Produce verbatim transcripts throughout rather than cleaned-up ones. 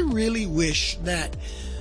really wish that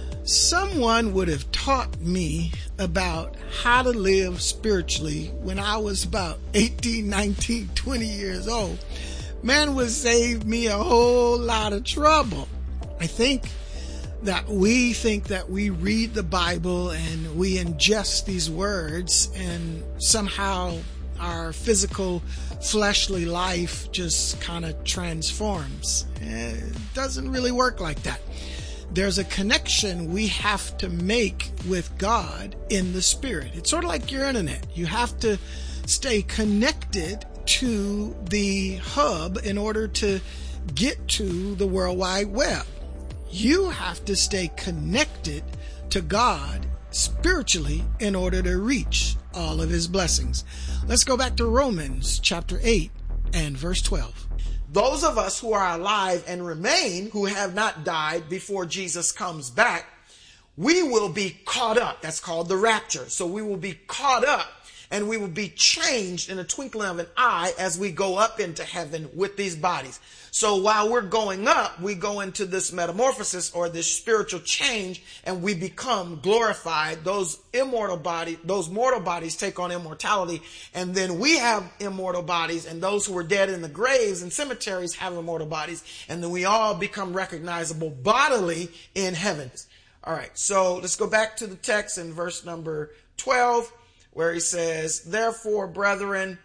someone would have taught me about how to live spiritually when I was about eighteen, nineteen, twenty years old. Man, would save me a whole lot of trouble. I think that we think that we read the Bible and we ingest these words and somehow our physical fleshly life just kind of transforms. It doesn't really work like that. There's a connection we have to make with God in the Spirit. It's sort of like your internet. You have to stay connected to the hub in order to get to the World Wide Web. You have to stay connected to God spiritually in order to reach all of his blessings. Let's go back to Romans chapter eight and verse twelve. Those of us who are alive and remain, who have not died before Jesus comes back, we will be caught up. That's called the rapture. So we will be caught up and we will be changed in a twinkling of an eye as we go up into heaven with these bodies. So while we're going up, we go into this metamorphosis or this spiritual change and we become glorified. Those immortal bodies, those mortal bodies take on immortality. And then we have immortal bodies, and those who are dead in the graves and cemeteries have immortal bodies. And then we all become recognizable bodily in heaven. All right. So let's go back to the text in verse number twelve, where he says, therefore, brethren,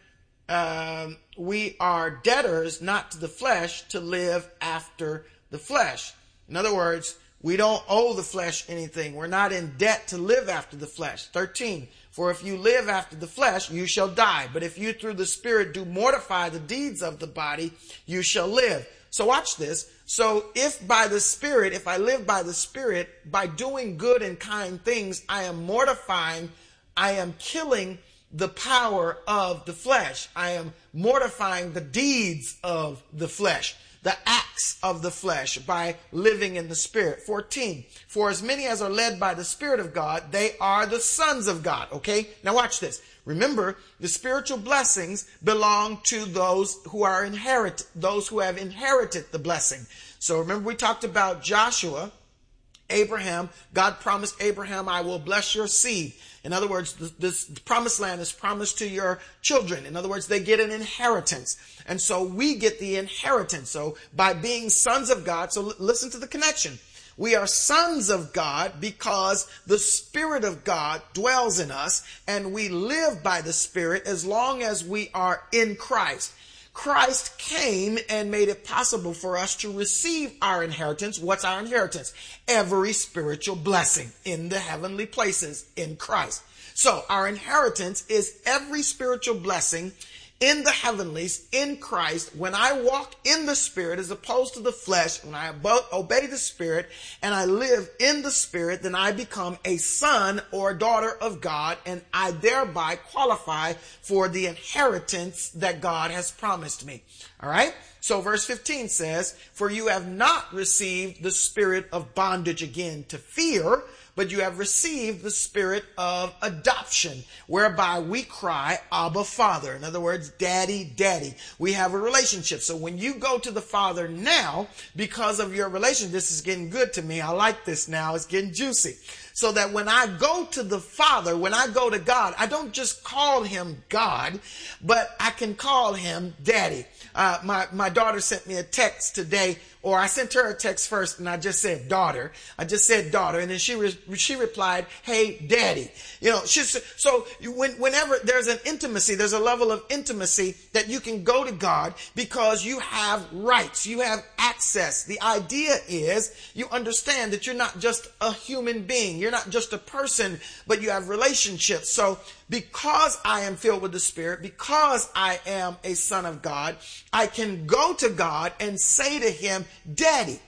Um, we are debtors not to the flesh to live after the flesh. In other words, we don't owe the flesh anything. We're not in debt to live after the flesh. thirteen, for if you live after the flesh, you shall die. But if you through the Spirit do mortify the deeds of the body, you shall live. So watch this. So if by the Spirit, if I live by the Spirit, by doing good and kind things, I am mortifying, I am killing the power of the flesh. I am mortifying the deeds of the flesh, the acts of the flesh by living in the Spirit. fourteen, for as many as are led by the Spirit of God, they are the sons of God. Okay, now watch this. Remember, the spiritual blessings belong to those who are inherit, those who have inherited the blessing. So remember, we talked about Joshua, Abraham. God promised Abraham, I will bless your seed. In other words, this, this promised land is promised to your children. In other words, they get an inheritance. And so we get the inheritance. So by being sons of God, so l- listen to the connection. We are sons of God because the Spirit of God dwells in us, and we live by the Spirit as long as we are in Christ. Christ came and made it possible for us to receive our inheritance. What's our inheritance? Every spiritual blessing in the heavenly places in Christ. So our inheritance is every spiritual blessing in the heavenlies in Christ. When I walk in the Spirit as opposed to the flesh, when I obey the Spirit and I live in the Spirit, then I become a son or daughter of God, and I thereby qualify for the inheritance that God has promised me. All right. So verse fifteen says, for you have not received the spirit of bondage again to fear, but you have received the spirit of adoption, whereby we cry, Abba, Father. In other words, Daddy, Daddy. We have a relationship. So when you go to the Father now, because of your relationship, this is getting good to me. I like this now. It's getting juicy. So that when I go to the Father, when I go to God, I don't just call him God, but I can call him Daddy. Uh, my, my daughter sent me a text today, or I sent her a text first and I just said daughter. I just said daughter. And then she, re- she replied, hey, Daddy. You know, she's, so when, whenever there's an intimacy, there's a level of intimacy that you can go to God because you have rights. You have access. The idea is you understand that you're not just a human being. You're not just a person, but you have relationships. So because I am filled with the Spirit, because I am a son of God, I can go to God and say to him, Daddy,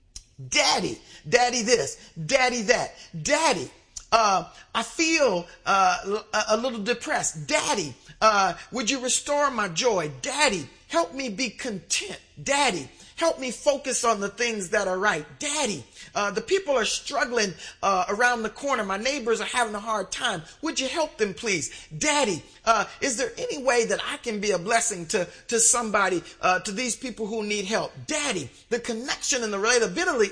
Daddy, Daddy this, Daddy that, Daddy, uh, I feel uh, a little depressed. Daddy, uh, would you restore my joy? Daddy, help me be content. Daddy, help me focus on the things that are right. Daddy, uh, the people are struggling uh, around the corner. My neighbors are having a hard time. Would you help them, please? Daddy, uh, is there any way that I can be a blessing to, to somebody, uh, to these people who need help? Daddy, the connection and the relatability is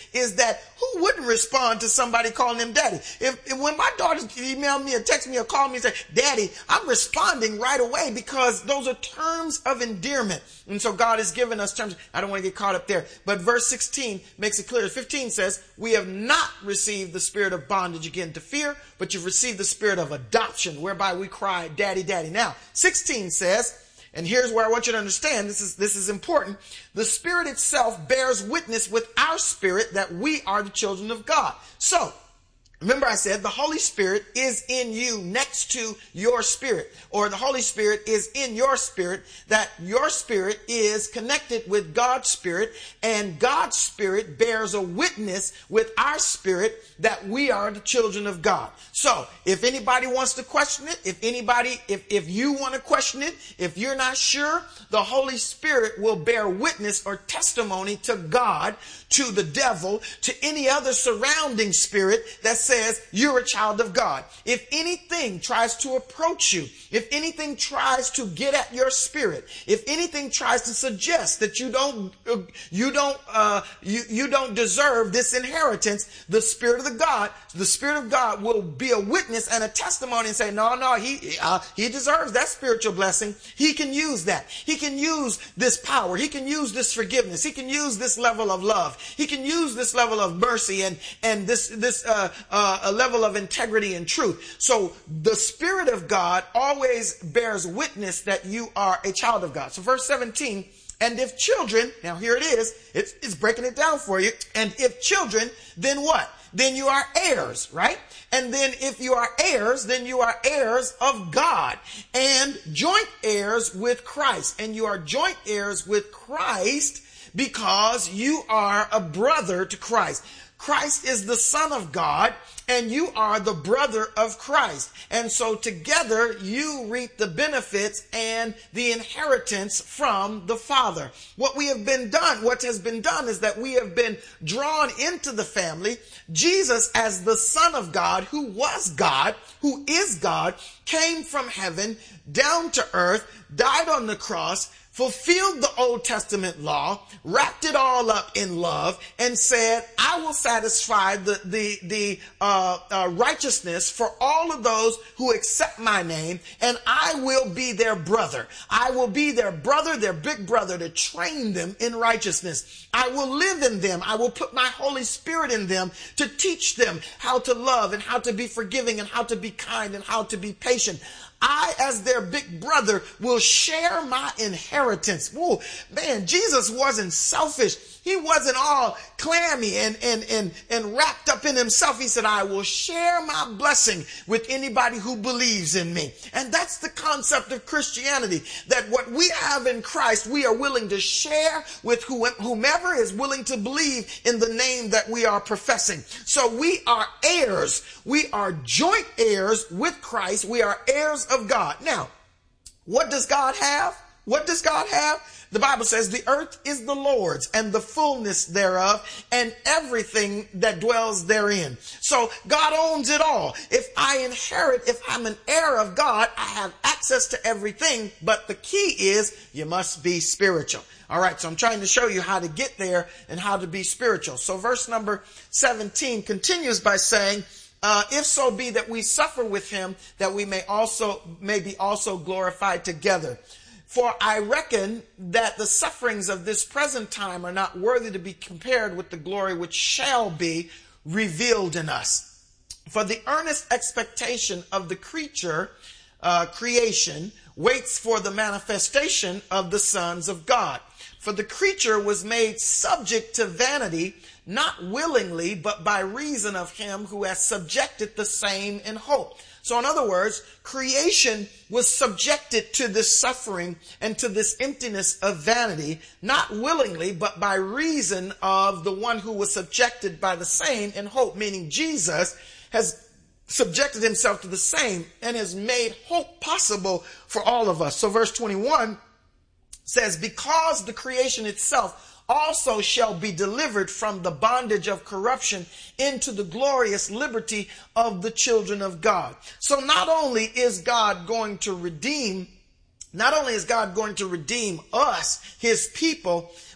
is that who wouldn't respond to somebody calling them daddy? If, if when my daughters email me or text me or call me and say, daddy, I'm responding right away because those are terms of endearment. And so God has given us terms. I don't want to get caught up there. But verse sixteen makes it clear. fifteen says, we have not received the spirit of bondage again to fear, but you've received the spirit of adoption, whereby we cry, daddy, daddy. Now, sixteen says, and here's where I want you to understand, this is, this is important. The Spirit itself bears witness with our spirit that we are the children of God. So, remember I said the Holy Spirit is in you next to your spirit, or the Holy Spirit is in your spirit, that your spirit is connected with God's Spirit, and God's Spirit bears a witness with our spirit that we are the children of God. So if anybody wants to question it, if anybody, if, if you want to question it, if you're not sure, the Holy Spirit will bear witness or testimony to God, to the devil, to any other surrounding spirit that says you're a child of God. If anything tries to approach you, if anything tries to get at your spirit, if anything tries to suggest that you don't, uh, you don't, uh, you, you don't deserve this inheritance, the Spirit of the God, the Spirit of God will be a witness and a testimony and say, no, no, he, uh, he deserves that spiritual blessing. He can use that. He can use this power. He can use this forgiveness. He can use this level of love. He can use this level of mercy and, and this, this, uh, uh, a level of integrity and truth. So the Spirit of God always bears witness that you are a child of God. So verse seventeen, and if children, now here it is, it's, it's breaking it down for you. And if children, then what? Then you are heirs, right? And then if you are heirs, then you are heirs of God and joint heirs with Christ. And you are joint heirs with Christ because you are a brother to Christ. Christ is the Son of God, and you are the brother of Christ. And so together you reap the benefits and the inheritance from the Father. What we have been done, what has been done is that we have been drawn into the family. Jesus, as the Son of God, who was God, who is God, came from heaven down to earth, died on the cross, fulfilled the Old Testament law, wrapped it all up in love, and said, I will satisfy the, the, the uh, uh, righteousness for all of those who accept my name, and I will be their brother. I will be their brother, their big brother, to train them in righteousness. I will live in them. I will put my Holy Spirit in them to teach them how to love and how to be forgiving and how to be kind and how to be patient. I, as their big brother, will share my inheritance. Whoa, man, Jesus wasn't selfish. He wasn't all clammy and, and, and, and wrapped up in himself. He said, I will share my blessing with anybody who believes in me. And that's the concept of Christianity, that what we have in Christ, we are willing to share with whomever is willing to believe in the name that we are professing. So we are heirs. We are joint heirs with Christ. We are heirs of God. Now, what does God have? What does God have? The Bible says the earth is the Lord's and the fullness thereof and everything that dwells therein. So God owns it all. If I inherit, if I'm an heir of God, I have access to everything. But the key is you must be spiritual. All right, so I'm trying to show you how to get there and how to be spiritual. So verse number seventeen continues by saying, Uh, if so be that we suffer with him, that we may also may be also glorified together. For I reckon that the sufferings of this present time are not worthy to be compared with the glory which shall be revealed in us. For the earnest expectation of the creature, uh, creation, waits for the manifestation of the sons of God. For the creature was made subject to vanity, not willingly, but by reason of him who has subjected the same in hope. So in other words, creation was subjected to this suffering and to this emptiness of vanity, not willingly, but by reason of the one who was subjected by the same in hope, meaning Jesus has subjected himself to the same and has made hope possible for all of us. So verse twenty-one says, because the creation itself also shall be delivered from the bondage of corruption into the glorious liberty of the children of God. So not only is God going to redeem, not only is God going to redeem us, his people,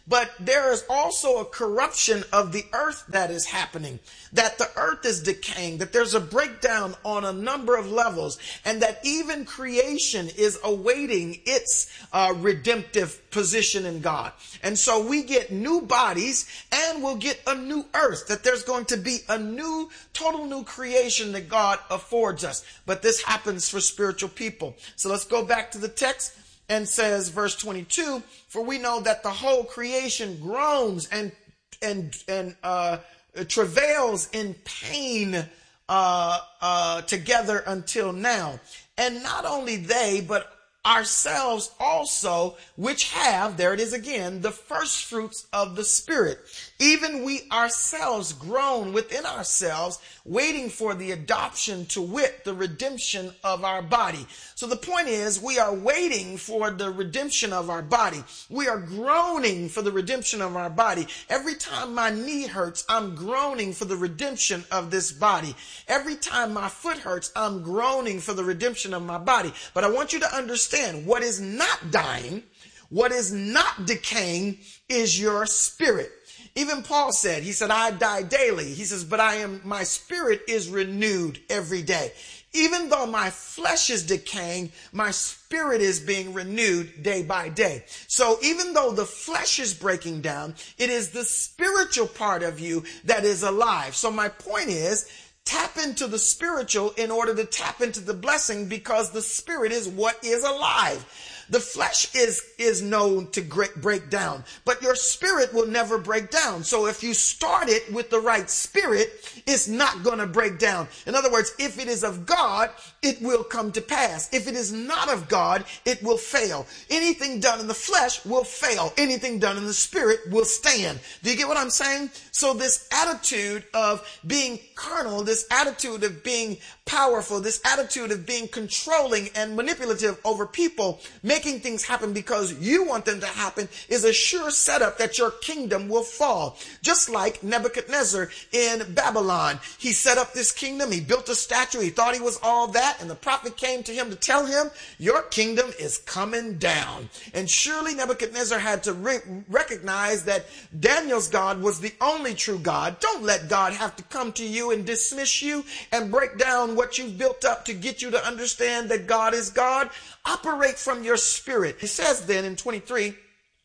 But there is also a corruption of the earth that is happening, that the earth is decaying, that there's a breakdown on a number of levels, and that even creation is awaiting its uh, redemptive position in God. And so we get new bodies and we'll get a new earth, that there's going to be a new, total new creation that God affords us. But this happens for spiritual people. So let's go back to the text. And says, verse twenty-two, for we know that the whole creation groans and and and uh, travails in pain uh, uh, together until now. And not only they, but ourselves also, which have, there it is again, the first fruits of the Spirit. Even we ourselves groan within ourselves, waiting for the adoption, to wit, the redemption of our body. So the point is, we are waiting for the redemption of our body. We are groaning for the redemption of our body. Every time my knee hurts, I'm groaning for the redemption of this body. Every time my foot hurts, I'm groaning for the redemption of my body. But I want you to understand, what is not dying, what is not decaying, is your spirit. Even Paul said, he said, I die daily. He says, but I am, my spirit is renewed every day. Even though my flesh is decaying, my spirit is being renewed day by day. So even though the flesh is breaking down, it is the spiritual part of you that is alive. So my point is, tap into the spiritual in order to tap into the blessing, because the spirit is what is alive. The flesh is, is known to break down, but your spirit will never break down. So if you start it with the right spirit, it's not going to break down. In other words, if it is of God, it will come to pass. If it is not of God, it will fail. Anything done in the flesh will fail. Anything done in the spirit will stand. Do you get what I'm saying? So this attitude of being carnal, this attitude of being powerful, this attitude of being controlling and manipulative over people, making things happen because you want them to happen, is a sure setup that your kingdom will fall. Just like Nebuchadnezzar in Babylon. He set up this kingdom. He built a statue. He thought he was all that. And the prophet came to him to tell him, your kingdom is coming down. And surely Nebuchadnezzar had to re- recognize that Daniel's God was the only true God. Don't let God have to come to you and dismiss you and break down what you've built up to get you to understand that God is God. Operate from your spirit. It says then in twenty-three,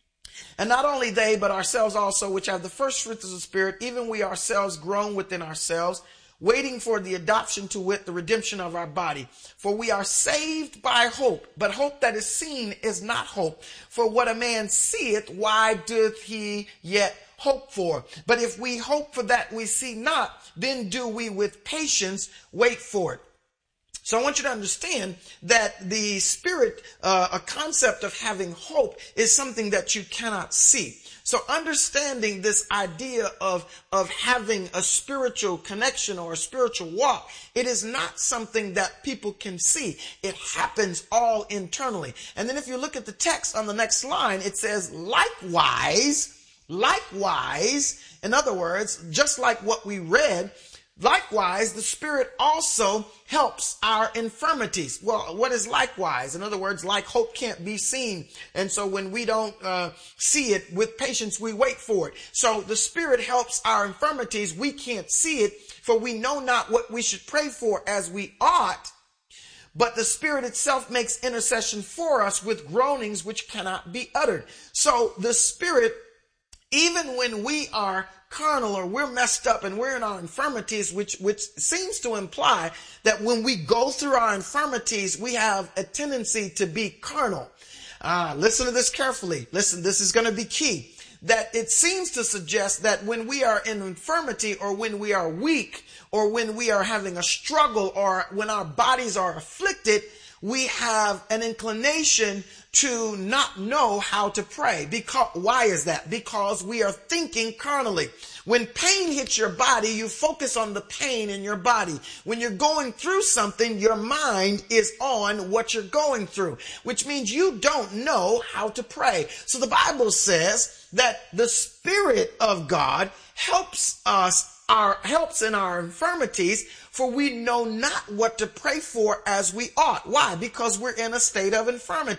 and not only they, but ourselves also, which have the first fruits of the Spirit, even we ourselves groan within ourselves, waiting for the adoption, to wit, the redemption of our body. For we are saved by hope, but hope that is seen is not hope. For what a man seeth, why doth he yet hope for? But if we hope for that we see not, then do we with patience wait for it. So I want you to understand that the spirit, uh, a concept of having hope, is something that you cannot see. So understanding this idea of, of having a spiritual connection or a spiritual walk, it is not something that people can see. It happens all internally. And then if you look at the text on the next line, it says, likewise, likewise, in other words, just like what we read, likewise, the Spirit also helps our infirmities. Well, what is likewise? In other words, like hope can't be seen. And so when we don't uh, see it, with patience, we wait for it. So the Spirit helps our infirmities. We can't see it, for we know not what we should pray for as we ought. But the Spirit itself makes intercession for us with groanings which cannot be uttered. So the Spirit, even when we are carnal or we're messed up and we're in our infirmities, which which seems to imply that when we go through our infirmities, we have a tendency to be carnal. Uh, listen to this carefully. Listen, this is going to be key. That it seems to suggest that when we are in infirmity, or when we are weak, or when we are having a struggle, or when our bodies are afflicted, we have an inclination to not know how to pray. Because, why is that? Because we are thinking carnally. When pain hits your body, you focus on the pain in your body. When you're going through something, your mind is on what you're going through, which means you don't know how to pray. So the Bible says that the Spirit of God helps us, our helps in our infirmities, for we know not what to pray for as we ought. Why? Because we're in a state of infirmity.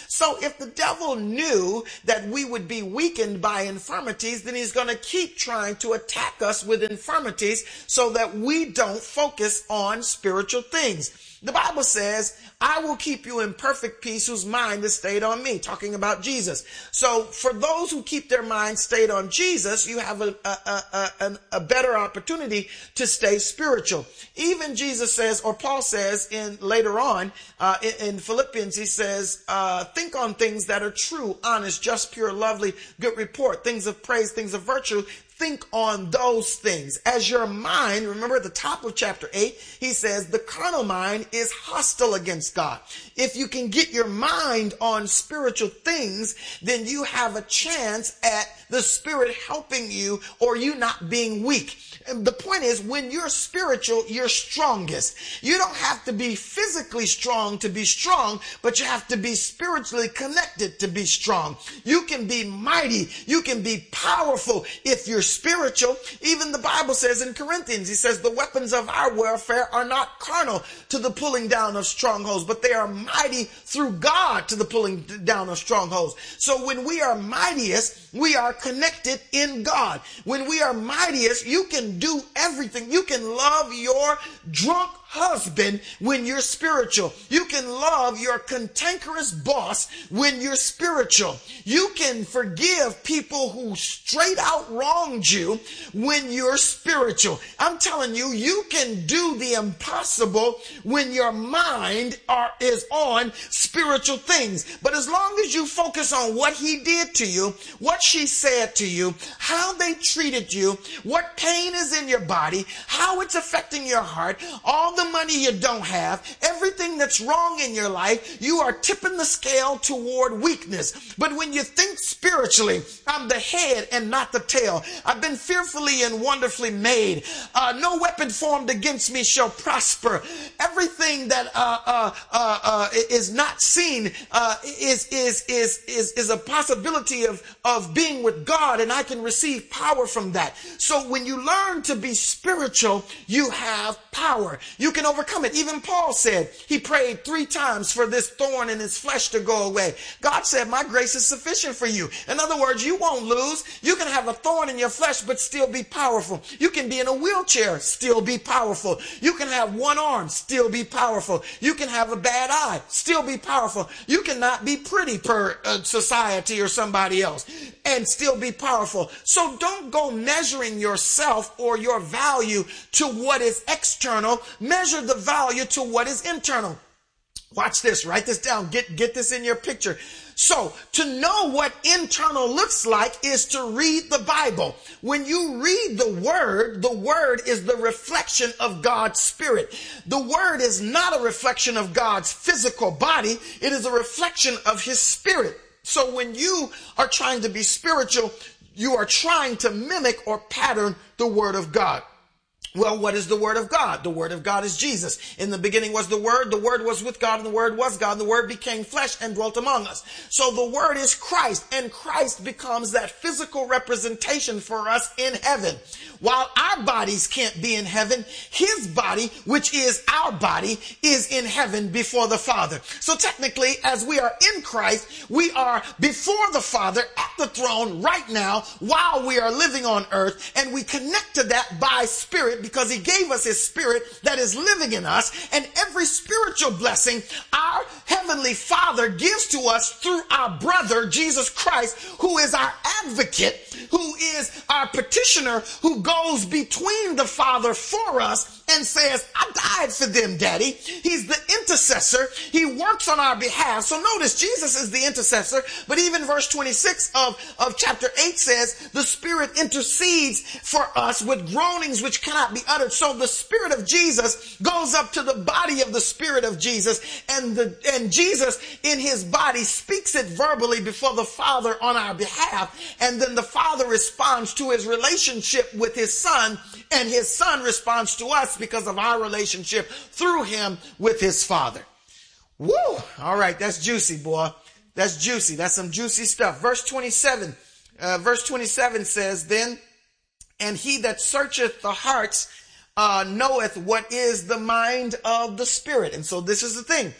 So if the devil knew that we would be weakened by infirmities, then he's going to keep trying to attack us with infirmities so that we don't focus on spiritual things. The Bible says, I will keep you in perfect peace whose mind is stayed on me, talking about Jesus. So for those who keep their mind stayed on Jesus, you have a, a, a, a, a better opportunity to stay spiritual. Even Jesus says, or Paul says in later on uh, in, in Philippians, he says, uh, think on things that are true, honest, just, pure, lovely, good report, things of praise, things of virtue. Think on those things. As your mind, remember at the top of chapter eight, he says the carnal mind is hostile against God. If you can get your mind on spiritual things, then you have a chance at the Spirit helping you or you not being weak. And the point is, when you're spiritual, you're strongest. You don't have to be physically strong to be strong, but you have to be spiritually connected to be strong. You can be mighty. You can be powerful if you're spiritual. Even the Bible says in Corinthians, he says the weapons of our warfare are not carnal to the pulling down of strongholds, but they are mighty through God to the pulling down of strongholds. So when we are mightiest, we are connected in God. When we are mightiest, you can do everything. You can love your drunk husband when you're spiritual. You can love your cantankerous boss when you're spiritual. You can forgive people who straight out wronged you when you're spiritual. I'm telling you, you can do the impossible when your mind are, is on spiritual things. But as long as you focus on what he did to you, what she said to you, how they treated you, what pain is in your body, how it's affecting your heart, all the money you don't have, everything that's wrong in your life, you are tipping the scale toward weakness. But when you think spiritually, I'm the head and not the tail. I've been fearfully and wonderfully made. Uh, no weapon formed against me shall prosper. Everything that uh, uh, uh, uh, is not seen uh, is, is, is, is, is a possibility of, of being with God, and I can receive power from that. So when you learn to be spiritual, you have power. You can overcome it. Even Paul said he prayed three times for this thorn in his flesh to go away. God said, my grace is sufficient for you. In other words, you won't lose. You can have a thorn in your flesh, but still be powerful. You can be in a wheelchair, still be powerful. You can have one arm, still be powerful. You can have a bad eye, still be powerful. You cannot be pretty per uh, society or somebody else and still be powerful. So don't go measuring yourself or your value to what is external. Measure the value to what is internal. Watch this. Write this down. Get, get this in your picture. So to know what internal looks like is to read the Bible. When you read the word, the word is the reflection of God's spirit. The word is not a reflection of God's physical body. It is a reflection of his spirit. So when you are trying to be spiritual, you are trying to mimic or pattern the word of God. Well, what is the word of God? The word of God is Jesus. In the beginning was the word. The word was with God and the word was God. The word became flesh and dwelt among us. So the word is Christ, and Christ becomes that physical representation for us in heaven. While our bodies can't be in heaven, his body, which is our body, is in heaven before the Father. So technically, as we are in Christ, we are before the Father at the throne right now while we are living on earth, and we connect to that by spirit because he gave us his spirit that is living in us. And every spiritual blessing our heavenly Father gives to us through our brother, Jesus Christ, who is our advocate, who is our petitioner, who goes between the Father for us and says, I died for them, Daddy. He's the intercessor. He works on our behalf. So notice Jesus is the intercessor, but even verse twenty-six of, of chapter eight says the Spirit intercedes for us with groanings which cannot be uttered. So the Spirit of Jesus goes up to the body of the Spirit of Jesus, and the and Jesus in his body speaks it verbally before the Father on our behalf, and then the Father responds to his relationship with his Son, and his Son responds to us because of our relationship through him with his Father. Woo! All right, that's juicy, boy. That's juicy. That's some juicy stuff. Verse twenty-seven. Uh, verse twenty-seven says, then, and he that searcheth the hearts uh, knoweth what is the mind of the Spirit. And so this is the thing.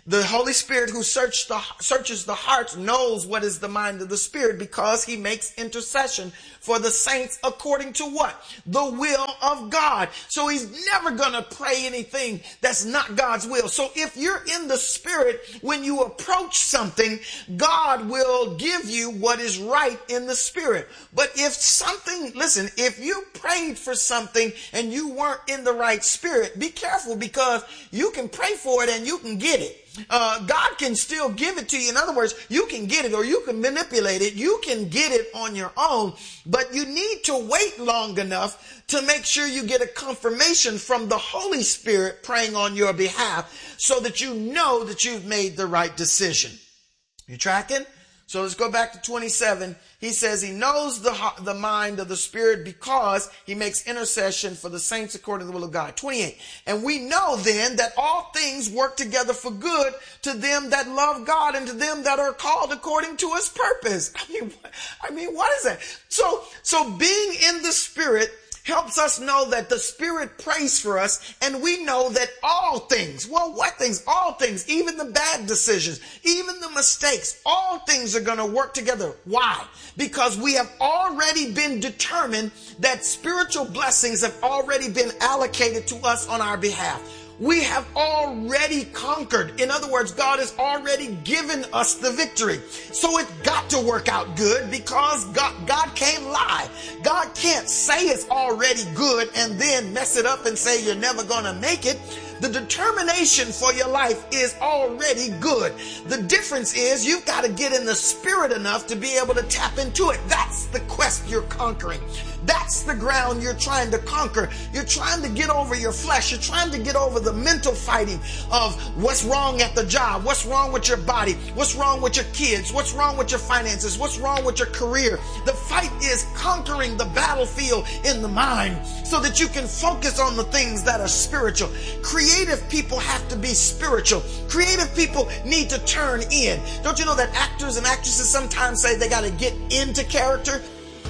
The Holy Spirit who search the, searches the hearts knows what is the mind of the Spirit, because he makes intercession for the saints according to what? The will of God. So he's never going to pray anything that's not God's will. So if you're in the Spirit, when you approach something, God will give you what is right in the Spirit. But if something, listen, if you prayed for something and you weren't in the right spirit, be careful, because you can pray for it and you can get it. Uh, God can still give it to you. In other words, you can get it or you can manipulate it. You can get it on your own, but you need to wait long enough to make sure you get a confirmation from the Holy Spirit praying on your behalf, so that you know that you've made the right decision. You tracking? So let's go back to twenty-seven. He says he knows the, the mind of the Spirit, because he makes intercession for the saints according to the will of God. twenty-eight. And we know then that all things work together for good to them that love God and to them that are called according to his purpose. I mean, I mean, what is that? So, so being in the Spirit helps us know that the Spirit prays for us, and we know that all things, well, what things? All things, even the bad decisions, even the mistakes, all things are going to work together. Why? Because we have already been determined that spiritual blessings have already been allocated to us on our behalf. We have already conquered. In other words, God has already given us the victory. So it's got to work out good, because God, God can't lie. God can't say it's already good and then mess it up and say you're never going to make it. The determination for your life is already good. The difference is you've got to get in the Spirit enough to be able to tap into it. That's the quest you're conquering. That's the ground you're trying to conquer. You're trying to get over your flesh. You're trying to get over the mental fighting of what's wrong at the job, what's wrong with your body, what's wrong with your kids, what's wrong with your finances, what's wrong with your career. The fight is conquering the battlefield in the mind, so that you can focus on the things that are spiritual. Creative people have to be spiritual. Creative people need to turn in. Don't you know that actors and actresses sometimes say they got to get into character?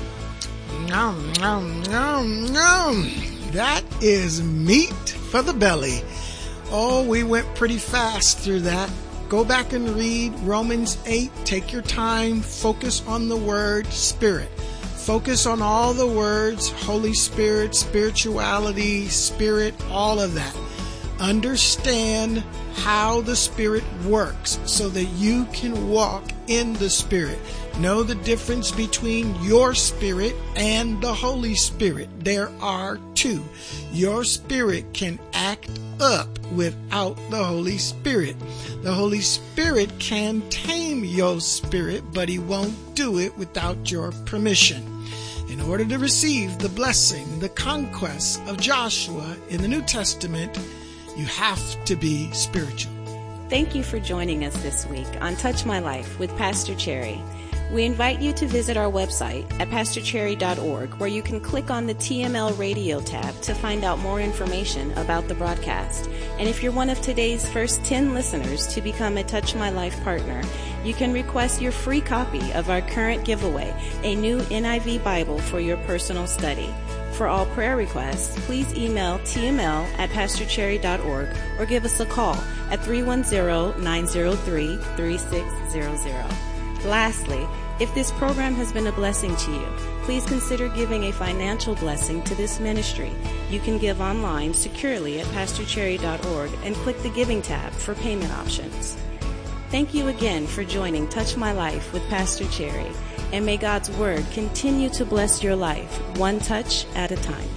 Nom, nom, nom, nom. That is meat for the belly. Oh, we went pretty fast through that. Go back and read Romans eight. Take your time. Focus on the word Spirit. Focus on all the words, Holy Spirit, spirituality, Spirit, all of that. Understand how the Spirit works so that you can walk in the Spirit. Know the difference between your spirit and the Holy Spirit. There are two. Your spirit can act up without the Holy Spirit. The Holy Spirit can tame your spirit, but he won't do it without your permission. In order to receive the blessing, the conquest of Joshua in the New Testament, you have to be spiritual. Thank you for joining us this week on Touch My Life with Pastor Cherry. We invite you to visit our website at pastor cherry dot org, where you can click on the T M L Radio tab to find out more information about the broadcast. And if you're one of today's first ten listeners to become a Touch My Life partner, you can request your free copy of our current giveaway, a new N I V Bible for your personal study. For all prayer requests, please email T M L at pastor cherry dot org or give us a call at three one zero, nine zero three, three six zero zero. Lastly, if this program has been a blessing to you, please consider giving a financial blessing to this ministry. You can give online securely at pastor cherry dot org and click the Giving tab for payment options. Thank you again for joining Touch My Life with Pastor Cherry, and may God's Word continue to bless your life, one touch at a time.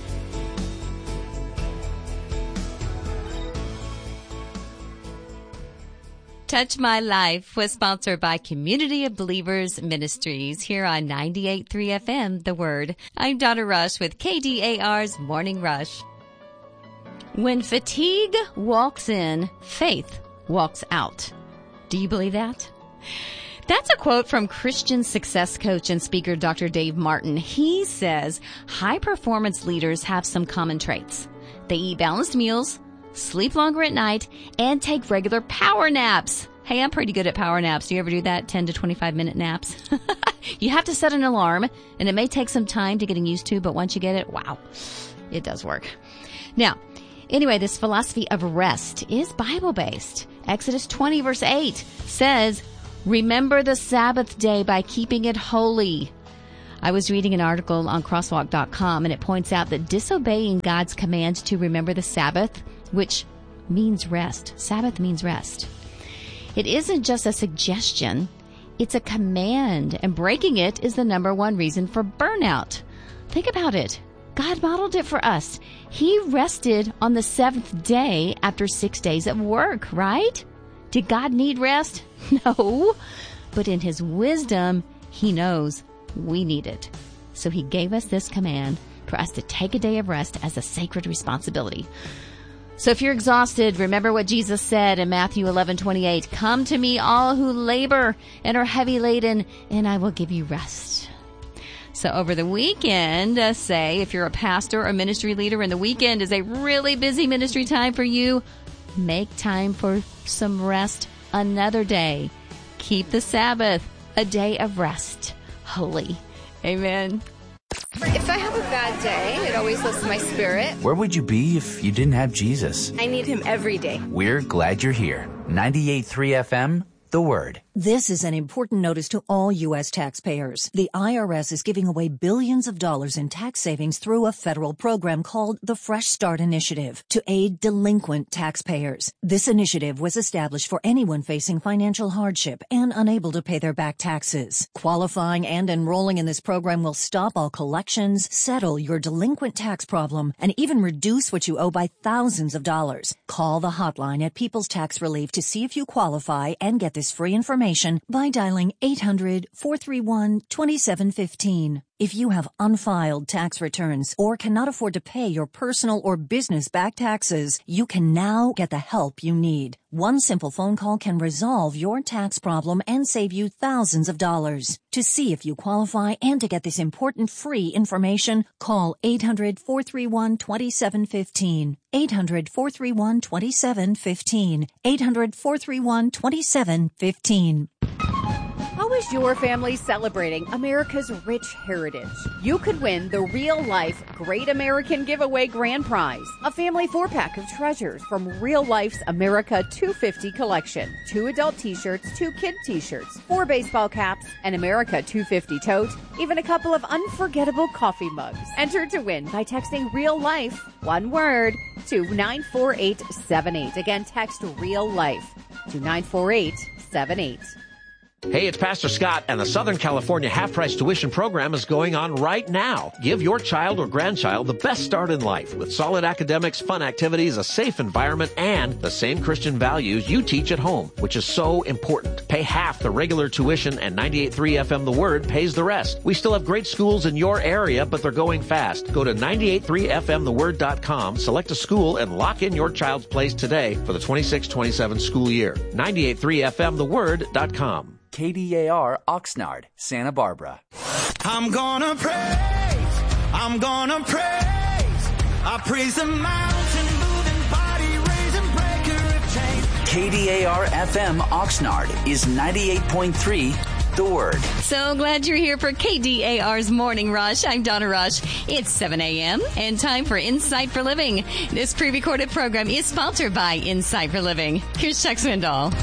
Touch My Life was sponsored by Community of Believers Ministries here on ninety-eight point three F M, The Word. I'm Donna Rush with K D A R's Morning Rush. When fatigue walks in, faith walks out. Do you believe that? That's a quote from Christian success coach and speaker Doctor Dave Martin. He says high-performance leaders have some common traits. They eat balanced meals, sleep longer at night, and take regular power naps. Hey, I'm pretty good at power naps. Do you ever do that? ten to twenty-five minute naps? You have to set an alarm, and it may take some time to getting used to, but once you get it, wow, it does work. Now, anyway, this philosophy of rest is Bible-based. Exodus twenty verse eight says, remember the Sabbath day by keeping it holy. I was reading an article on crosswalk dot com, and it points out that disobeying God's command to remember the Sabbath, which means rest. Sabbath means rest. It isn't just a suggestion. It's a command, and breaking it is the number one reason for burnout. Think about it. God modeled it for us. He rested on the seventh day after six days of work, right? Did God need rest? No. But in his wisdom, he knows we need it. So he gave us this command for us to take a day of rest as a sacred responsibility. So if you're exhausted, remember what Jesus said in Matthew eleven twenty-eight. Come to me, all who labor and are heavy laden, and I will give you rest. So over the weekend, uh, say, if you're a pastor or ministry leader and the weekend is a really busy ministry time for you, make time for some rest another day. Keep the Sabbath, a day of rest, holy. Amen. If I have a bad day, it always lifts my spirit. Where would you be if you didn't have Jesus? I need him every day. We're glad you're here. ninety-eight point three F M, The Word. This is an important notice to all U S taxpayers. The I R S is giving away billions of dollars in tax savings through a federal program called the Fresh Start Initiative to aid delinquent taxpayers. This initiative was established for anyone facing financial hardship and unable to pay their back taxes. Qualifying and enrolling in this program will stop all collections, settle your delinquent tax problem, and even reduce what you owe by thousands of dollars. Call the hotline at People's Tax Relief to see if you qualify and get this free information by dialing eight hundred, four three one, two seven one five. If you have unfiled tax returns or cannot afford to pay your personal or business back taxes, you can now get the help you need. One simple phone call can resolve your tax problem and save you thousands of dollars. To see if you qualify and to get this important free information, call eight hundred, four three one, two seven one five. eight hundred, four three one, two seven one five. eight hundred, four three one, two seven one five. How is your family celebrating America's rich heritage? You could win the Real Life Great American Giveaway Grand Prize, a family four-pack of treasures from Real Life's America two fifty collection. Two adult t-shirts, two kid t-shirts, four baseball caps, an America two fifty tote, even a couple of unforgettable coffee mugs. Enter to win by texting Real Life, one word, to nine four eight seven eight. Again, text Real Life to nine four eight seven eight. Hey, it's Pastor Scott, and the Southern California half-price tuition program is going on right now. Give your child or grandchild the best start in life with solid academics, fun activities, a safe environment, and the same Christian values you teach at home, which is so important. Pay half the regular tuition, and ninety-eight point three F M The Word pays the rest. We still have great schools in your area, but they're going fast. Go to ninety-eight point three F M the word dot com, select a school, and lock in your child's place today for the twenty-six twenty-seven school year. ninety-eight point three F M the word dot com. K D A R Oxnard, Santa Barbara. I'm gonna praise, I'm gonna praise, I praise the mountain moving, body raising, breaker of chains. K D A R F M Oxnard is ninety-eight point three, The Word. So glad you're here for K D A R's Morning Rush. I'm Donna Rush. It's seven a.m. and time for Insight for Living. This pre-recorded program is sponsored by Insight for Living. Here's Chuck Swindoll.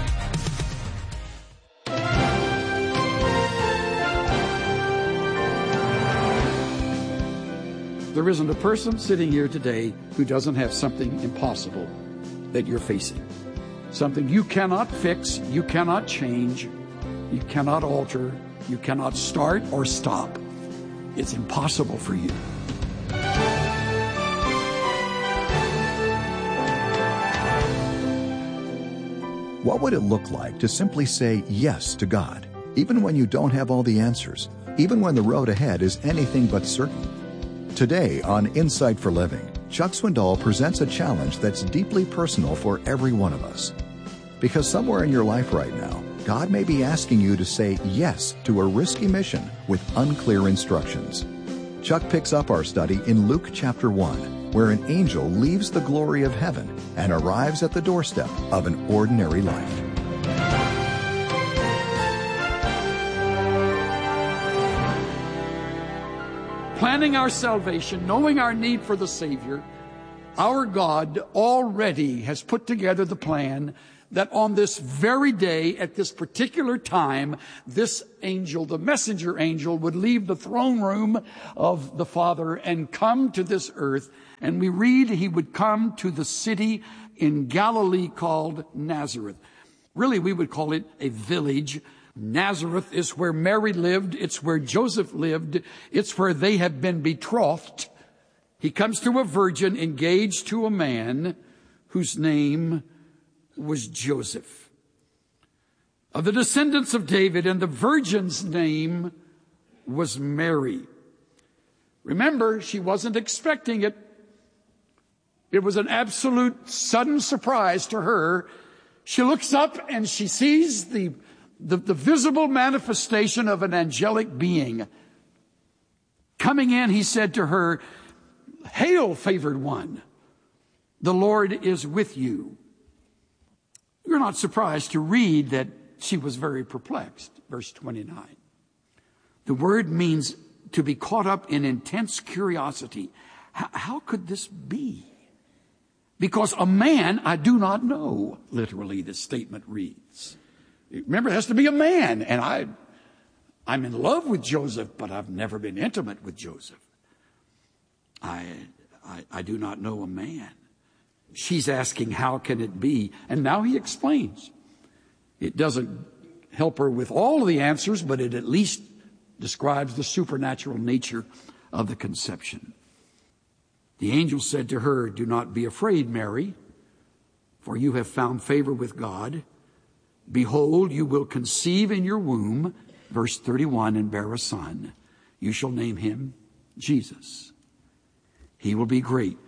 There isn't a person sitting here today who doesn't have something impossible that you're facing. Something you cannot fix, you cannot change, you cannot alter, you cannot start or stop. It's impossible for you. What would it look like to simply say yes to God, even when you don't have all the answers, even when the road ahead is anything but certain? Today on Insight for Living, Chuck Swindoll presents a challenge that's deeply personal for every one of us. Because somewhere in your life right now, God may be asking you to say yes to a risky mission with unclear instructions. Chuck picks up our study in Luke chapter one, where an angel leaves the glory of heaven and arrives at the doorstep of an ordinary life. Planning our salvation, knowing our need for the Savior, our God already has put together the plan that on this very day, at this particular time, this angel, the messenger angel, would leave the throne room of the Father and come to this earth. And we read he would come to the city in Galilee called Nazareth. Really, we would call it a village. Nazareth is where Mary lived. It's where Joseph lived. It's where they have been betrothed. He comes to a virgin engaged to a man whose name was Joseph, of the descendants of David, and the virgin's name was Mary. Remember, she wasn't expecting it. It was an absolute sudden surprise to her. She looks up and she sees the, the, the visible manifestation of an angelic being. Coming in, he said to her, "Hail, favored one, the Lord is with you." You're not surprised to read that she was very perplexed. Verse twenty-nine. The word means to be caught up in intense curiosity. How, how could this be? Because a man I do not know, literally the statement reads. Remember, it has to be a man. And I, I'm in love with Joseph, but I've never been intimate with Joseph. I, I, I do not know a man. She's asking, how can it be? And now he explains. It doesn't help her with all of the answers, but it at least describes the supernatural nature of the conception. The angel said to her, "Do not be afraid, Mary, for you have found favor with God. Behold, you will conceive in your womb," verse thirty-one, "and bear a son. You shall name him Jesus. He will be great.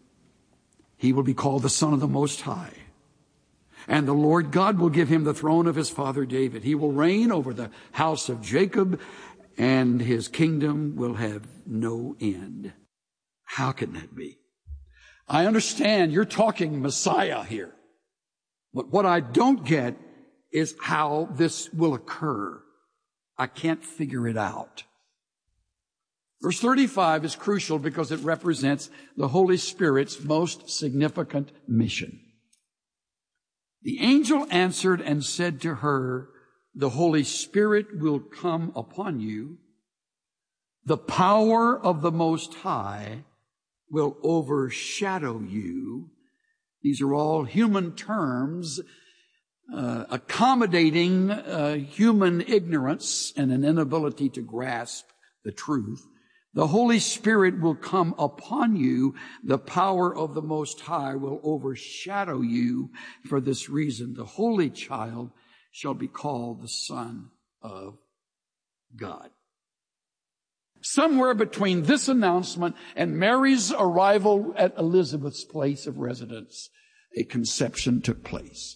He will be called the Son of the Most High. And the Lord God will give him the throne of his father David. He will reign over the house of Jacob, and his kingdom will have no end." How can that be? I understand you're talking Messiah here. But what I don't get is how this will occur. I can't figure it out. Verse thirty-five is crucial because it represents the Holy Spirit's most significant mission. The angel answered and said to her, "The Holy Spirit will come upon you. The power of the Most High will overshadow you." These are all human terms uh, accommodating uh, human ignorance and an inability to grasp the truth. The Holy Spirit will come upon you. The power of the Most High will overshadow you. For this reason, the Holy Child shall be called the Son of God. Somewhere between this announcement and Mary's arrival at Elizabeth's place of residence, a conception took place.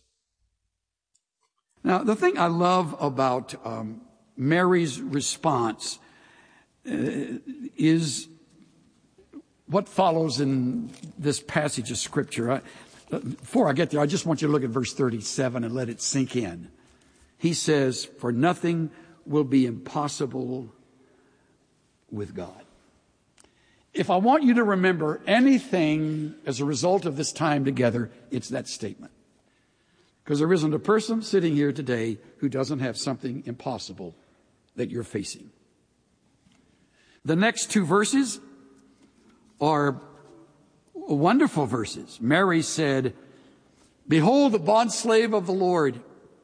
Now, the thing I love about um, Mary's response uh, is what follows in this passage of Scripture. I, before I get there, I just want you to look at verse thirty-seven and let it sink in. He says, "For nothing will be impossible with God." If I want you to remember anything as a result of this time together, it's that statement. Because there isn't a person sitting here today who doesn't have something impossible that you're facing. The next two verses are wonderful verses. Mary said, "Behold, the bondslave of the Lord.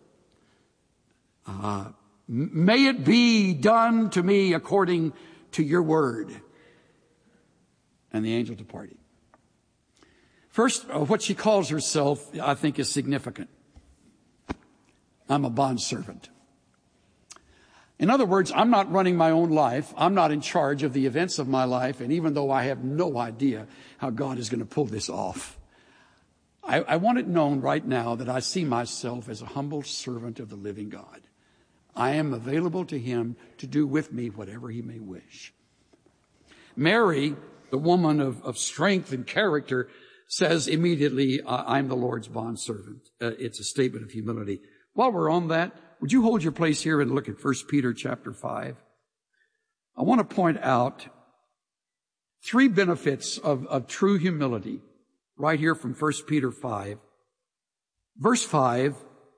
Uh, may it be done to me according to your word." And the angel departed. First, what she calls herself, I think, is significant. I'm a bondservant. In other words, I'm not running my own life. I'm not in charge of the events of my life. And even though I have no idea how God is going to pull this off, I, I want it known right now that I see myself as a humble servant of the living God. I am available to him to do with me whatever he may wish. Mary, the woman of, of strength and character, says immediately, "I'm the Lord's bondservant." Uh, it's a statement of humility. While we're on that, would you hold your place here and look at First Peter chapter five? I want to point out three benefits of, of true humility right here from First Peter five. Verse five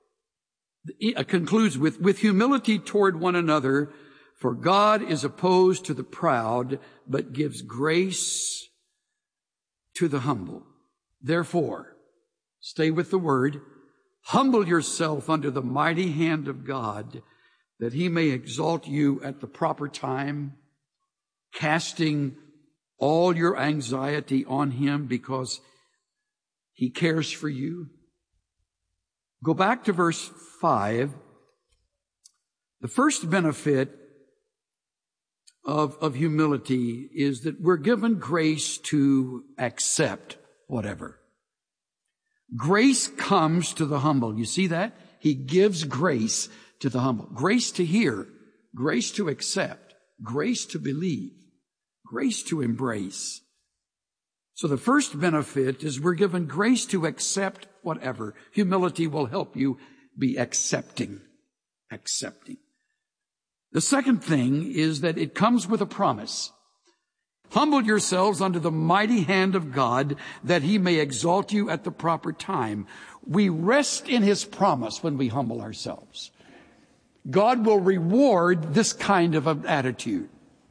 it concludes with, with humility toward one another, for God is opposed to the proud, but gives grace to the humble. Therefore, stay with the word, humble yourself under the mighty hand of God, that he may exalt you at the proper time, casting all your anxiety on him because he cares for you. Go back to verse five. The first benefit of, of humility is that we're given grace to accept whatever. Grace comes to the humble. You see that? He gives grace to the humble. Grace to hear, grace to accept, grace to believe, grace to embrace. So the first benefit is we're given grace to accept whatever. Humility will help you be accepting, accepting. The second thing is that it comes with a promise. Humble yourselves under the mighty hand of God, that he may exalt you at the proper time. We rest in his promise when we humble ourselves. God will reward this kind of an attitude.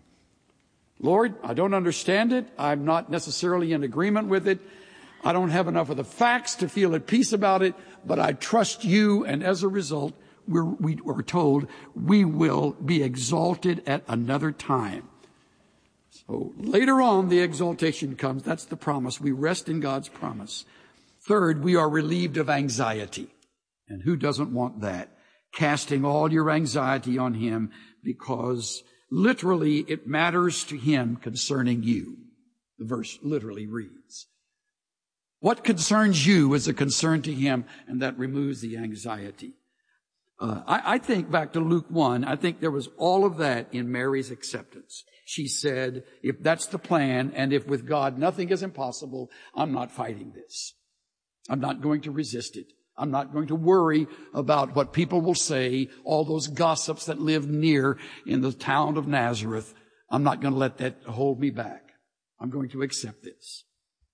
Lord, I don't understand it. I'm not necessarily in agreement with it. I don't have enough of the facts to feel at peace about it, but I trust you, and as a result, we're, we were told we will be exalted at another time. So later on, the exaltation comes. That's the promise. We rest in God's promise. Third, we are relieved of anxiety. And who doesn't want that? Casting all your anxiety on him, because literally it matters to him concerning you. The verse literally reads. What concerns you is a concern to him, and that removes the anxiety. Uh, I, I think back to Luke one, I think there was all of that in Mary's acceptance. She said, if that's the plan, and if with God nothing is impossible, I'm not fighting this. I'm not going to resist it. I'm not going to worry about what people will say, all those gossips that live near in the town of Nazareth. I'm not going to let that hold me back. I'm going to accept this.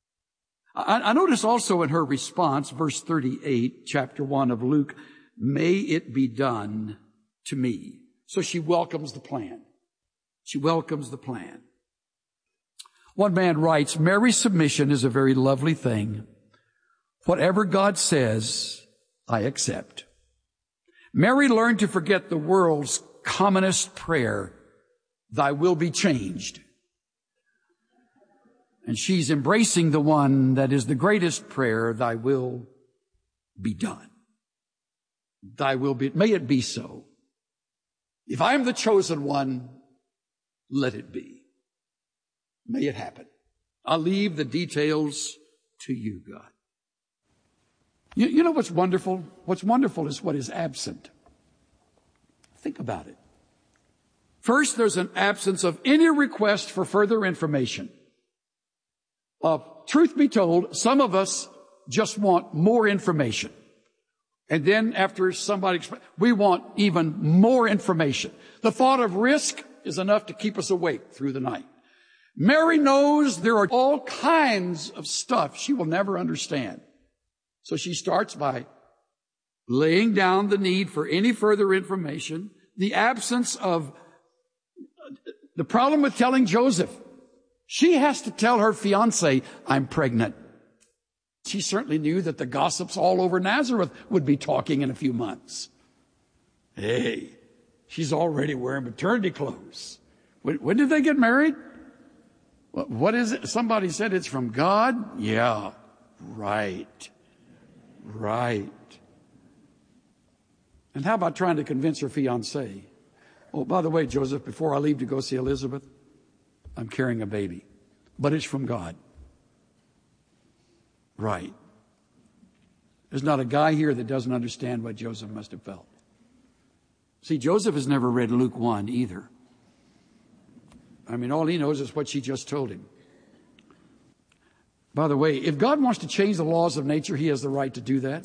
I, I notice also in her response, verse thirty-eight, chapter one of Luke, may it be done to me. So she welcomes the plan. She welcomes the plan. One man writes, Mary's submission is a very lovely thing. Whatever God says, I accept. Mary learned to forget the world's commonest prayer, thy will be changed. And she's embracing the one that is the greatest prayer, thy will be done. Thy will be, may it be so. If I am the chosen one, let it be. May it happen. I'll leave the details to you, God. You, you know what's wonderful? What's wonderful is what is absent. Think about it. First, there's an absence of any request for further information. Uh, truth be told, some of us just want more information. And then after somebody, we want even more information. The thought of risk is enough to keep us awake through the night. Mary knows there are all kinds of stuff she will never understand. So she starts by laying down the need for any further information, the absence of the problem with telling Joseph. She has to tell her fiancé, I'm pregnant. She certainly knew that the gossips all over Nazareth would be talking in a few months. Hey, she's already wearing maternity clothes. When, when did they get married? What, what is it? Somebody said it's from God? Yeah, right. Right. And how about trying to convince her fiancé? Oh, by the way, Joseph, before I leave to go see Elizabeth, I'm carrying a baby, but it's from God. Right. There's not a guy here that doesn't understand what Joseph must have felt. See, Joseph has never read Luke one either. I mean, all he knows is what she just told him. By the way, if God wants to change the laws of nature, he has the right to do that.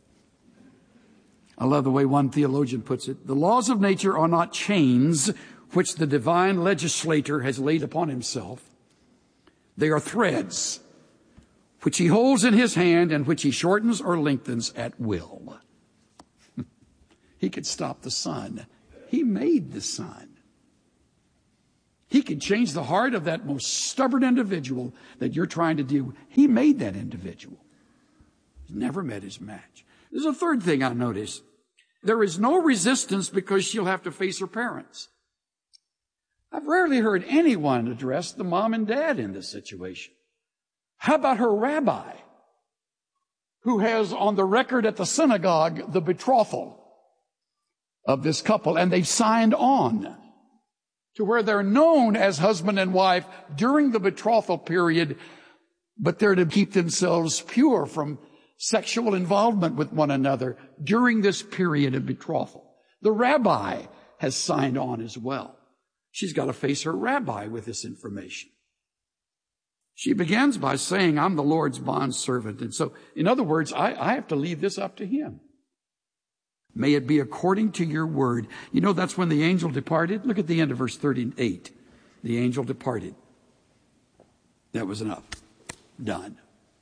I love the way one theologian puts it. The laws of nature are not chains which the divine legislator has laid upon himself. They are threads which he holds in his hand and which he shortens or lengthens at will. He could stop the sun. He made the sun. He could change the heart of that most stubborn individual that you're trying to deal with. He made that individual. He's never met his match. There's a third thing I noticed. There is no resistance because she'll have to face her parents. I've rarely heard anyone address the mom and dad in this situation. How about her rabbi, who has on the record at the synagogue the betrothal of this couple, and they've signed on to where they're known as husband and wife during the betrothal period, but they're to keep themselves pure from sexual involvement with one another during this period of betrothal. The rabbi has signed on as well. She's got to face her rabbi with this information. She begins by saying, I'm the Lord's bondservant. And so, in other words, I, I have to leave this up to him. May it be according to your word. You know, that's when the angel departed. Look at the end of verse thirty-eight. The angel departed. That was enough. Done.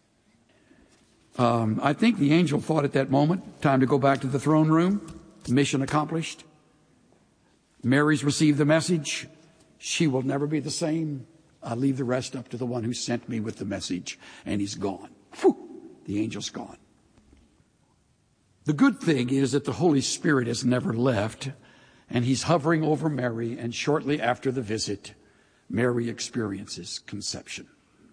Um, I think the angel thought at that moment, time to go back to the throne room. Mission accomplished. Mary's received the message. She will never be the same. I'll leave the rest up to the one who sent me with the message. And he's gone. Phew, the angel's gone. The good thing is that the Holy Spirit has never left, and he's hovering over Mary, and shortly after the visit, Mary experiences conception.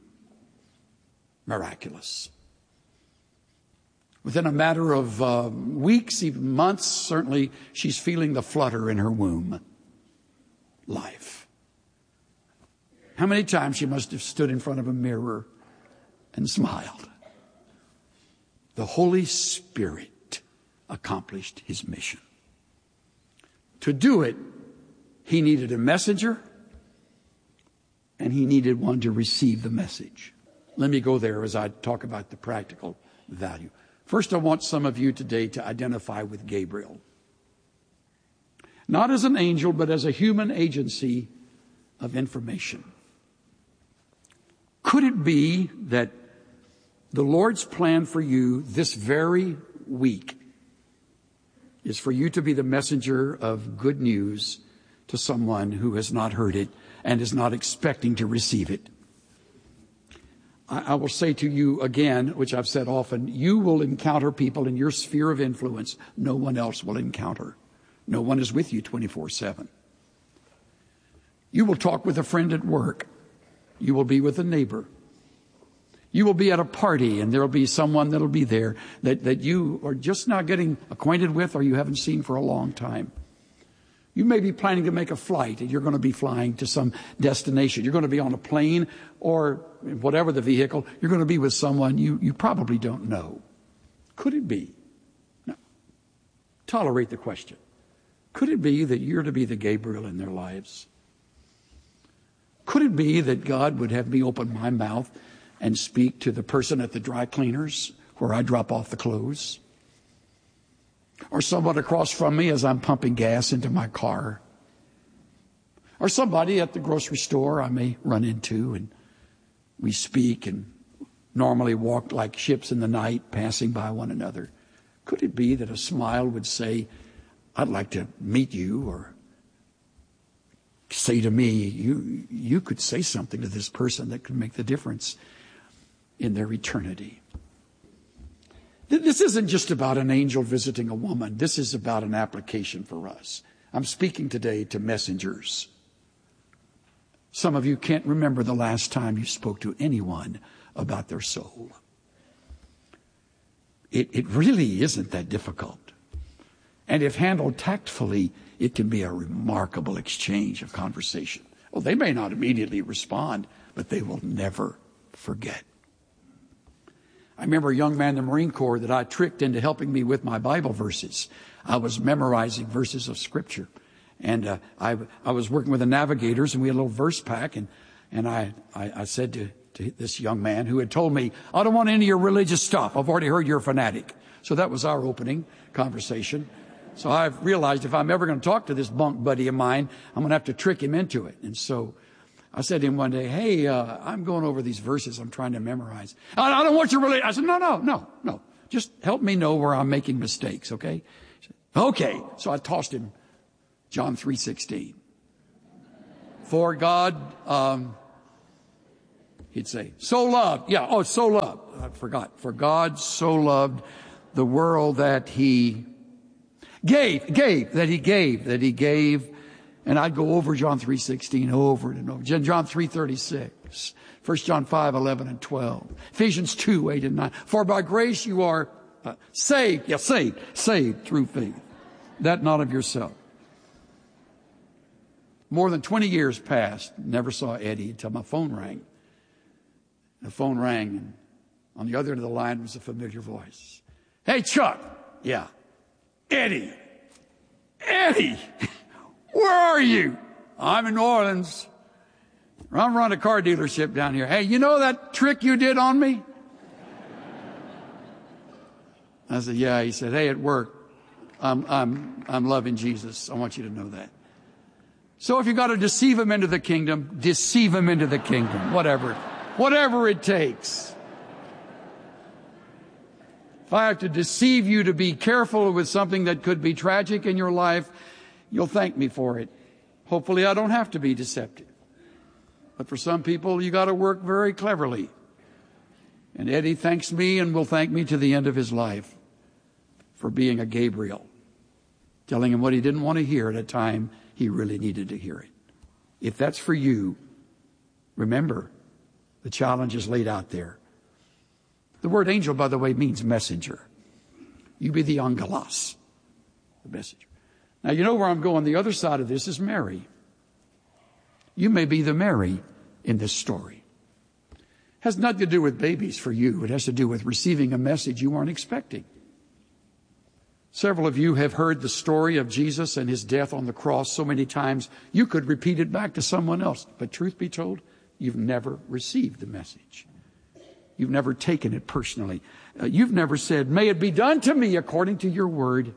Miraculous. Within a matter of uh, weeks, even months, certainly she's feeling the flutter in her womb. Life. How many times she must have stood in front of a mirror and smiled. The Holy Spirit accomplished his mission. To do it, he needed a messenger, and he needed one to receive the message. Let me go there as I talk about the practical value. First, I want some of you today to identify with Gabriel. Not as an angel, but as a human agency of information. Could it be that the Lord's plan for you this very week is for you to be the messenger of good news to someone who has not heard it and is not expecting to receive it? I will say to you again, which I've said often, you will encounter people in your sphere of influence no one else will encounter. No one is with you twenty-four seven. You will talk with a friend at work. You will be with a neighbor. You will be at a party, and there will be someone that will be there that, that you are just now getting acquainted with or you haven't seen for a long time. You may be planning to make a flight, and you're going to be flying to some destination. You're going to be on a plane or whatever the vehicle. You're going to be with someone you, you probably don't know. Could it be? No. Tolerate the question. Could it be that you're to be the Gabriel in their lives? Could it be that God would have me open my mouth and speak to the person at the dry cleaners where I drop off the clothes? Or someone across from me as I'm pumping gas into my car? Or somebody at the grocery store I may run into, and we speak and normally walk like ships in the night, passing by one another. Could it be that a smile would say, I'd like to meet you, or say to me, you, you could say something to this person that could make the difference in their eternity? This isn't just about an angel visiting a woman. This is about an application for us. I'm speaking today to messengers. Some of you can't remember the last time you spoke to anyone about their soul. It, it really isn't that difficult. And if handled tactfully, it can be a remarkable exchange of conversation. Well, they may not immediately respond, but they will never forget. I remember a young man in the Marine Corps that I tricked into helping me with my Bible verses. I was memorizing verses of Scripture. And uh, I, I was working with the navigators, and we had a little verse pack. And, and I, I, I said to, to this young man who had told me, I don't want any of your religious stuff. I've already heard you're a fanatic. So that was our opening conversation. So I've realized if I'm ever going to talk to this bunk buddy of mine, I'm going to have to trick him into it. And so I said to him one day, hey, uh, I'm going over these verses I'm trying to memorize. I, I don't want you to really, I said, no, no, no, no. Just help me know where I'm making mistakes, okay? Said, okay. So I tossed him John three sixteen. For God, um, he'd say, so loved. Yeah, oh, so loved. I forgot. For God so loved the world that he gave, gave, that he gave, that he gave. And I'd go over John three sixteen over and over. John three thirty-six. First John five eleven and twelve. Ephesians two eight and nine. For by grace you are uh, saved. Yeah, saved. Saved through faith. That not of yourself. More than twenty years passed. Never saw Eddie until my phone rang. The phone rang, and on the other end of the line was a familiar voice. Hey, Chuck. Yeah. Eddie. Eddie. Where are you? I'm in New Orleans. I'm running a car dealership down here. Hey, you know that trick you did on me? I said, yeah. He said, hey, it worked. I'm, I'm, I'm loving Jesus. I want you to know that. So if you got to deceive him into the kingdom, deceive him into the kingdom. Whatever, whatever it takes. If I have to deceive you to be careful with something that could be tragic in your life, you'll thank me for it. Hopefully I don't have to be deceptive. But for some people, you got to work very cleverly. And Eddie thanks me and will thank me to the end of his life for being a Gabriel, telling him what he didn't want to hear at a time he really needed to hear it. If that's for you, remember, the challenge is laid out there. The word angel, by the way, means messenger. You be the angelos, the messenger. Now, you know where I'm going. The other side of this is Mary. You may be the Mary in this story. It has nothing to do with babies for you. It has to do with receiving a message you weren't expecting. Several of you have heard the story of Jesus and his death on the cross so many times, you could repeat it back to someone else. But truth be told, you've never received the message. You've never taken it personally. Uh, you've never said, may it be done to me according to your word.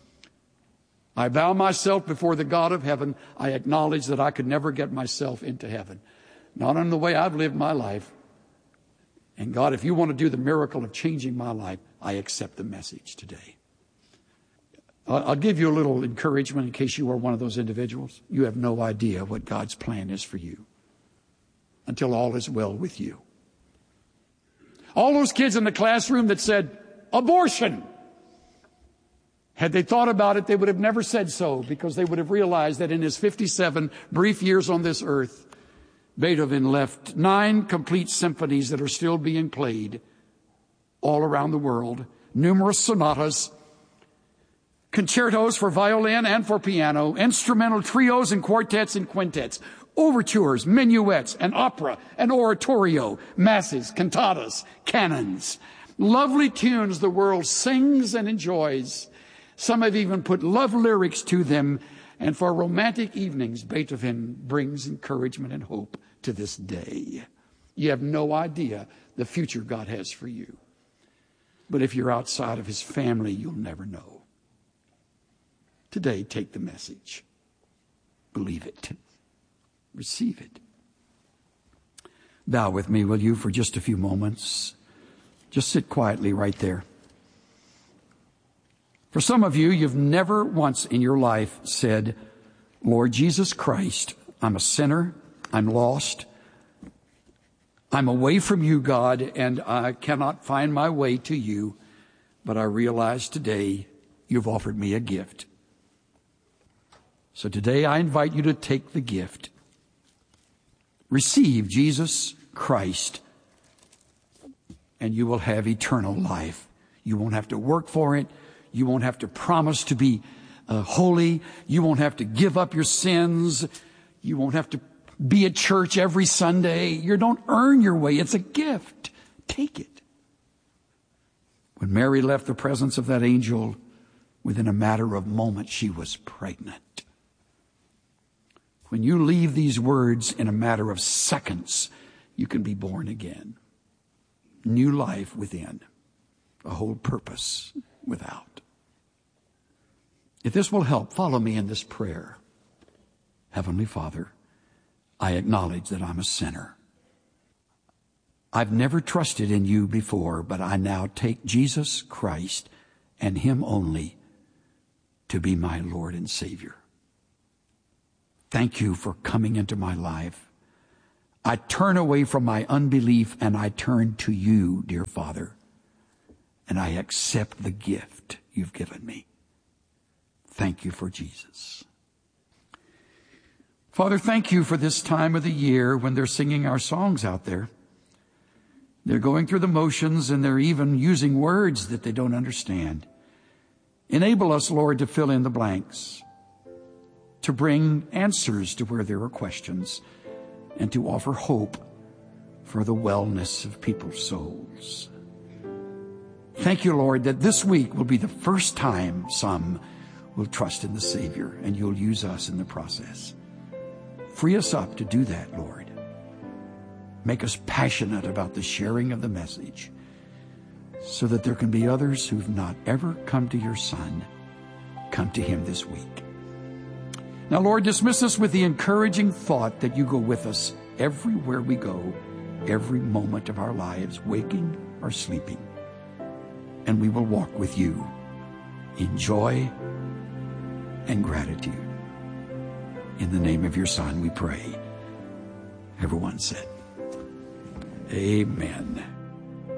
I bow myself before the God of heaven. I acknowledge that I could never get myself into heaven. Not in the way I've lived my life. And God, if you want to do the miracle of changing my life, I accept the message today. I'll give you a little encouragement in case you are one of those individuals. You have no idea what God's plan is for you until all is well with you. All those kids in the classroom that said, abortion. Had they thought about it, they would have never said so, because they would have realized that in his fifty-seven brief years on this earth, Beethoven left nine complete symphonies that are still being played all around the world, numerous sonatas, concertos for violin and for piano, instrumental trios and quartets and quintets, overtures, minuets, and opera, and oratorio, masses, cantatas, canons. Lovely tunes the world sings and enjoys. Some have even put love lyrics to them. And for romantic evenings, Beethoven brings encouragement and hope to this day. You have no idea the future God has for you. But if you're outside of his family, you'll never know. Today, take the message. Believe it. Receive it. Bow with me, will you, for just a few moments. Just sit quietly right there. For some of you, you've never once in your life said, Lord Jesus Christ, I'm a sinner, I'm lost, I'm away from you, God, and I cannot find my way to you, but I realize today you've offered me a gift. So today I invite you to take the gift. Receive Jesus Christ, and you will have eternal life. You won't have to work for it. You won't have to promise to be uh, holy. You won't have to give up your sins. You won't have to be at church every Sunday. You don't earn your way. It's a gift. Take it. When Mary left the presence of that angel, within a matter of moments, she was pregnant. When you leave these words in a matter of seconds, you can be born again. New life within, a whole purpose without. If this will help, follow me in this prayer. Heavenly Father, I acknowledge that I'm a sinner. I've never trusted in you before, but I now take Jesus Christ and him only to be my Lord and Savior. Thank you for coming into my life. I turn away from my unbelief and I turn to you, dear Father, and I accept the gift you've given me. Thank you for Jesus. Father, thank you for this time of the year when they're singing our songs out there. They're going through the motions and they're even using words that they don't understand. Enable us, Lord, to fill in the blanks, to bring answers to where there are questions, and to offer hope for the wellness of people's souls. Thank you, Lord, that this week will be the first time some will trust in the Savior, and you'll use us in the process. Free us up to do that, Lord. Make us passionate about the sharing of the message so that there can be others who've not ever come to your Son come to him this week. Now, Lord, dismiss us with the encouraging thought that you go with us everywhere we go, every moment of our lives, waking or sleeping. And we will walk with you in joy and gratitude. In the name of your Son we pray. Everyone said, Amen.